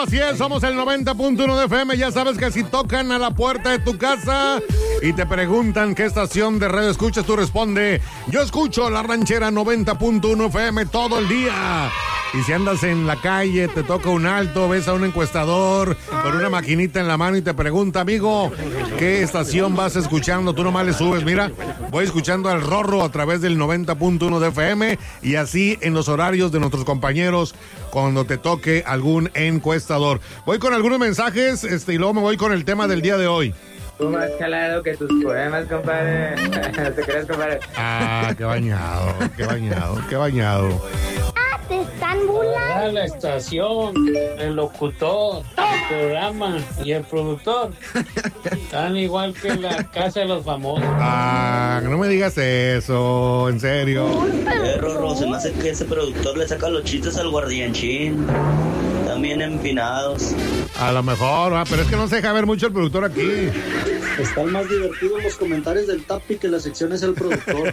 así es, somos el 90.1 de FM. Ya sabes que si tocan a la puerta de tu casa y te preguntan qué estación de radio escuchas, tú responde: yo escucho la ranchera 90.1 FM todo el día. Y si andas en la calle, te toca un alto, ves a un encuestador con una maquinita en la mano y te pregunta: amigo, ¿qué estación vas escuchando? Tú nomás le subes, mira, voy escuchando al Rorro a través del 90.1 de FM, y así en los horarios de nuestros compañeros cuando te toque algún encuestador. Voy con algunos mensajes y luego me voy con el tema del día de hoy. Tú más calado que tus poemas, compadre. ¿No te crees, compadre? Ah, qué bañado, qué bañado, qué bañado. Te están burlando. La estación, el locutor, el programa y el productor están igual que la casa de los famosos. Ah, no me digas eso, en serio. Rorro, se me hace que ese productor le saca los chistes al guardianchín. También empinados. A lo mejor, pero es que no se deja ver mucho el productor aquí. Están más divertidos los comentarios del Tapi que las secciones del productor.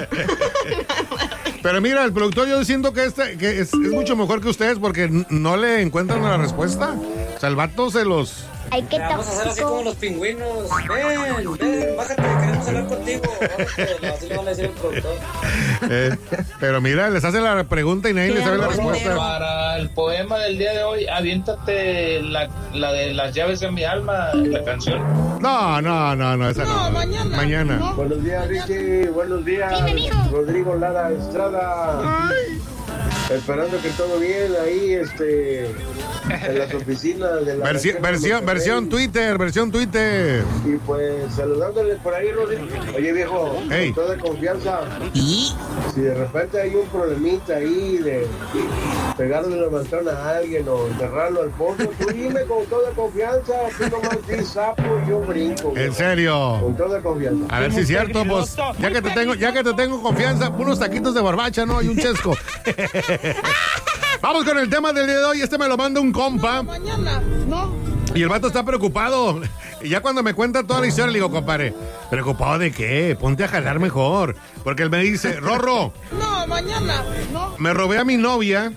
Pero mira, el productor, yo siento que es mucho mejor que ustedes porque no le encuentran la respuesta. O sea, el vato se los... Ay, qué Vamos a hacer así como los pingüinos. Ven, bájate, queremos hablar contigo. Así le van a decir el productor. Pero mira, les hace la pregunta y nadie les sabe la respuesta. Para el poema del día de hoy, aviéntate la de las llaves de mi alma, la canción. No, esa no. Mañana. ¿No? Buenos días, Richie. Buenos días, Rodrigo Lara Estrada. Ay. Esperando que todo bien ahí, en las oficinas de la... Versión Twitter. Y pues, saludándoles por ahí, Rodrigo. Oye, viejo, con toda confianza. ¿Y? Si de repente hay un problemita ahí de pegarle la manzana a alguien o enterrarlo al fondo, tú dime con toda confianza, tú nomás dices sapo y yo brinco. ¿En serio? Con toda confianza. A ver si es cierto, pues, ya que te tengo confianza, unos taquitos de barbacha, ¿no? Y un chesco. Vamos con el tema del día de hoy. Me lo manda un compa. Mañana, ¿no? Y el vato está preocupado. Y ya cuando me cuenta toda la historia, le digo: compadre, ¿preocupado de qué? Ponte a jalar mejor. Porque él me dice: Rorro, no, mañana, no. Me robé a mi novia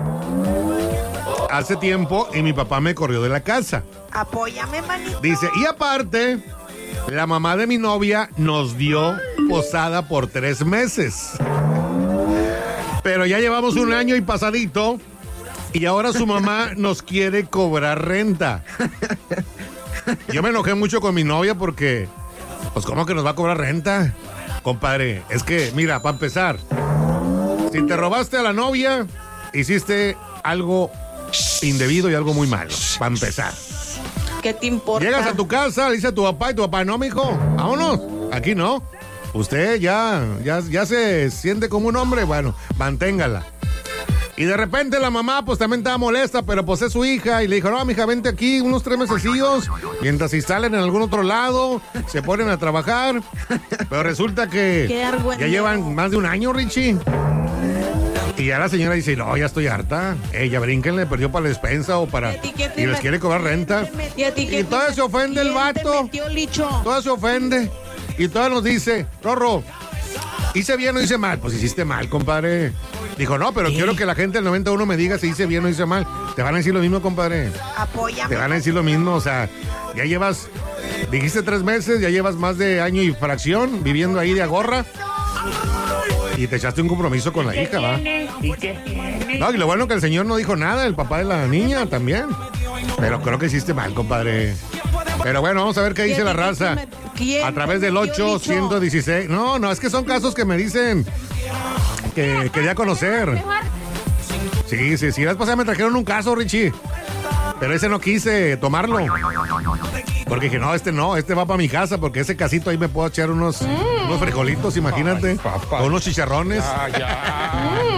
hace tiempo y mi papá me corrió de la casa. Apóyame, manito. Dice, y aparte, la mamá de mi novia nos dio posada por 3 meses. Pero ya llevamos 1 año y pasadito, y ahora su mamá nos quiere cobrar renta. Yo me enojé mucho con mi novia porque, pues, ¿cómo que nos va a cobrar renta? Compadre, es que, mira, para empezar, si te robaste a la novia, hiciste algo indebido y algo muy malo, para empezar. ¿Qué te importa? Llegas a tu casa, le dice a tu papá, y tu papá: no, mijo, vámonos, aquí no. Usted ya se siente como un hombre, bueno, manténgala. Y de repente la mamá pues también estaba molesta, pero pues es su hija, y le dijo: no, mija, vente aquí unos 3 mesecillos, mientras se instalen en algún otro lado, se ponen a trabajar. Pero resulta que ya llevan más de 1 año, Richie. Y ya la señora dice: no, ya estoy harta. Ya brínquenle, perdió para la despensa o para... Y les quiere cobrar renta. Y todavía se ofende el vato. Todavía se ofende. Y todavía nos dice: Rorro, ¿hice bien o hice mal? Pues hiciste mal, compadre. Dijo: no, pero quiero que la gente del 91 me diga si hice bien o hice mal. Te van a decir lo mismo, compadre. Apóyame. Te van a decir lo mismo, o sea, ya llevas, dijiste 3 meses, ya llevas más de año y fracción viviendo ahí de agorra. Y te echaste un compromiso con la hija, ¿va? No, y lo bueno que el señor no dijo nada, el papá de la niña también. Pero creo que hiciste mal, compadre. Pero bueno, vamos a ver qué dice la raza. A través del 816. No, es que son casos que me dicen que quería conocer. Sí. La vez pasada me trajeron un caso, Richie. Pero ese no quise tomarlo. Porque dije: no, este va para mi casa, porque ese casito ahí me puedo echar unos frijolitos, imagínate. Ay, con unos chicharrones.